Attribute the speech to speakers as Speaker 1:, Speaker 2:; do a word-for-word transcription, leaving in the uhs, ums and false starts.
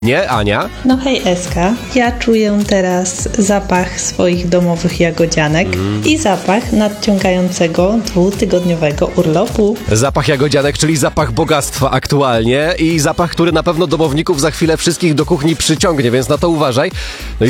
Speaker 1: Nie, Ania?
Speaker 2: No hej Eska, ja czuję teraz zapach swoich domowych jagodzianek mm. i zapach nadciągającego dwutygodniowego urlopu.
Speaker 1: Zapach jagodzianek, czyli zapach bogactwa aktualnie i zapach, który na pewno domowników za chwilę wszystkich do kuchni przyciągnie, więc na to uważaj. No i